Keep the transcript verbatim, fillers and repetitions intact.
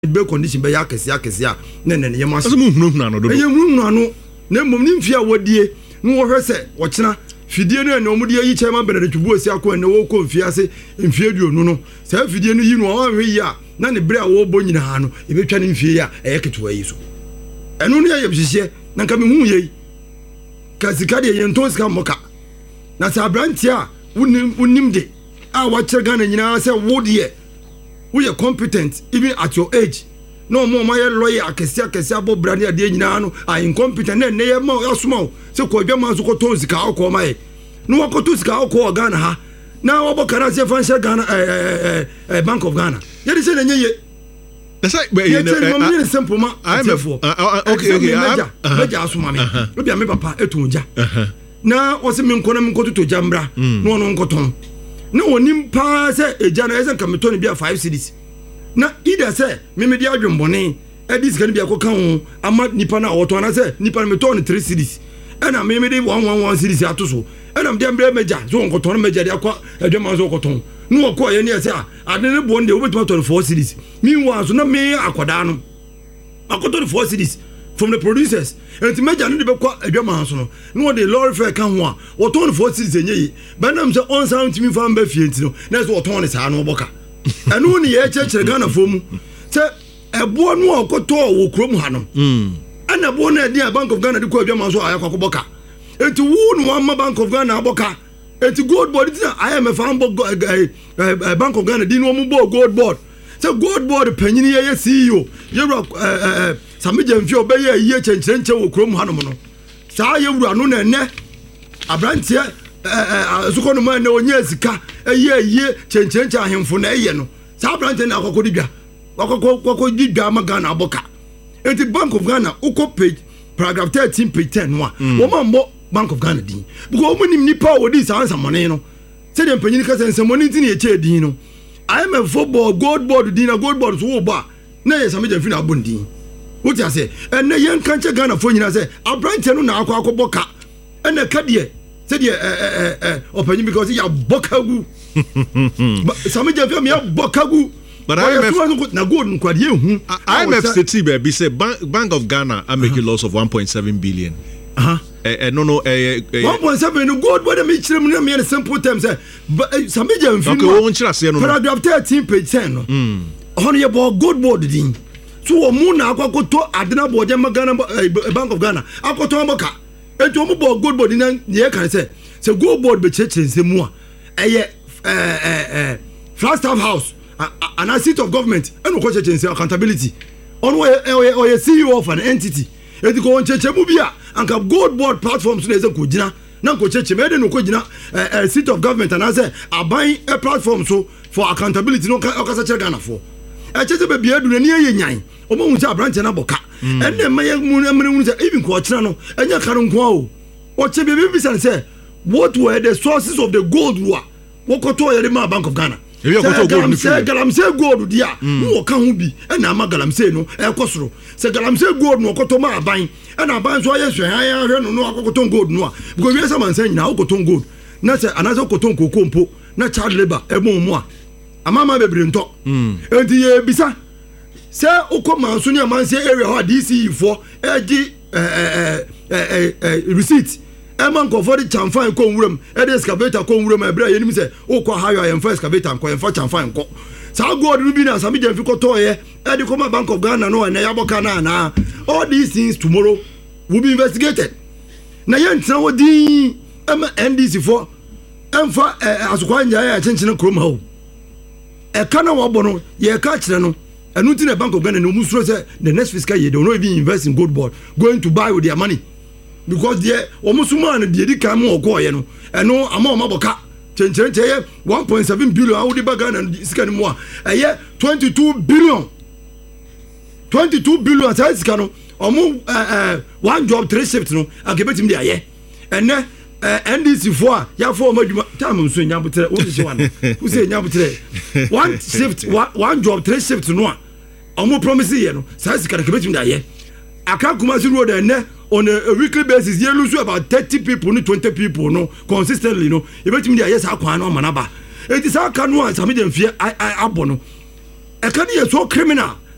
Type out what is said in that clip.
be condition be ya kese akese a ne ne ye maso mu hunu hunu ano do ye hunu ano na mom ni mfia wodie no wo hwese wo kina fidie no na omudie yi chema bere twubu osi akọ na wo ko mfia ase mfia duonu no sa fidie no yi no wa hwe yi a na ne bere a wo bo nyina ha no e betwa ne mfia ya e ketewa yi so eno ne ye bihye na nka me hu ye ka sika de ye nton sika moka na sa brantia wonim wonim de a wa kire Ghana nyina se wo de we are competent even at your age. No more my lawyer akesia akesia bo brand ade nyina no are incompetent na ne ma asuma se ko bia ma so ko ton sika akọ mai no wa ko to sika akọ Ghana ha na wa bo kana se fan Ghana eh eh Bank of Ghana ye de se na nye that's like but you know uh, simple ma I'm okay okay meja asuma me bia me papa etunja na o se me nko na me nko to jambra no no nko ton na wonim pa se eja na ese kameto ne bia five cities na ida se me me dia adwembone edis kan bia koka ho ama nipa na oto na se nipa me to ne three cities ena me me de one one one cities ato so ena me dia mbre meja so nkoto no meja de akwa adwema so koton no okọ ye ne se a ade ne bo nde obetuma to four cities meanwhile so na me akoda no akoto four cities from the producers and to meja no de be kwa adwema so no no de lorry fare kan ho a oton four cities enye ba na me se on sound me fan ba fie ntino na so oton ne sa no boka eno ne ye chechere Ghana fomu se ebo no okoto wo krom ha no mm ana bo na dia Bank of Ghana de ko adwama so ayakwa boka enti wu no amma Bank of Ghana boka enti gold board tina I M F ambo Bank of Ghana di no mo bo gold board se gold board panyini ye C E O ye eh Samija mfi obeye ye chenchenche wo krom ha no no saa ye wura no na ene abrantie eh azuko no ma na onye sika eye ye chenchenche ahemfo na eye no saa abrantie na akoko dibia akoko akoko dibia ma Ghana aboka enti Bank of Ghana uko page paragraph thirteen page ten no a wo ma mbo Bank of Ghana din because wo nim nipa wo di saa nsamone no se de mpanyini ka nsamone tin ye che din no I am a football gold board din na gold board so wo ba na ye Samija mfi na abondin what you say and na yen kanche Ghana fo nyina say abrante no na akọ akọboka and na kadie say the eh eh opanyi because ya bokagu Samija fam ya bokagu but I M F na gold nkwade hu I M F city be say Bank of Ghana are making loss of one point seven billion uh-huh eh no no eh one point seven no gold but me chire mu na me simple terms say Samija mfi okay won chira say no paragraph thirteen page ten no mm ono ye bo gold board din so wo mu na akwakoto adena boje magana Bank of Ghana akoto amboka eto mu bo gold board na ye kan say se gold board be chechere se mu a eye eh eh Flagstaff House an seat of government and ko chechere se accountability on o ye C E O of an entity eti ko on chechere mu bia anka gold board platforms na eze ko gina na ko chechere me de no ko gina seat of government and say aban a platform so for accountability no ka ka chechere Ghana for e chese be bia du na ye nyan o mo hu se abrante na boka en na maye mu na mu se even ko chira no enya karo nko o o che be be say say what were the sources of the gold wa wo koto ye ma Bank of Ghana e yo koto gold ni say galamse gold dia wo ka hu bi e na ma galamse no e kosoro say galamse gold no koto ma aban e na aban so ye hwe han hwe no no akoto gold no a because we say man say nyina wo koto gold na say anazo koto kokompo na child labor e mo mu a amama bebre nto enti ye bisa se ukoma so ne man say area ho D C E for egi eh eh eh receipt e man ko for the chamfan ko nwuram e de excavator ko nwuram e bra ye nim say ukọ hayo ye mfa excavator ko ye mfa chamfan ko sa god bi na Samija mfi ko to ye e de koma Bank of Ghana no na yaboka na na all these things tomorrow will be investigated na ye ntra wo din em N D C for emfa asukwa nya ya chenchene krom ha o e kana wo bono ye ka kire no enu ti na Bank of Ghana no musuro say the next fiscal year they will not even invest in gold board going to buy with their money because there omusuma na de di kan mo okoye no eno ama o maboka chenchere che one point seven billion awudi baga na sika ni mo a eye twenty-two billion twenty-two billion sai sika no omu one job three shift no agebetim de aye ene N D C for ya for maduma time so nyabutere wo se wan wo se nyabutere one shift one job three shift no a omo promise ye no sai sika na kebetim de aye aka Kumasi road ene on a, a weekly basis you lose about thirty people no twenty people no consistently no e betim de aye sa kwan no manaba e ti sa ka no Samija mfie abono e ka de so criminal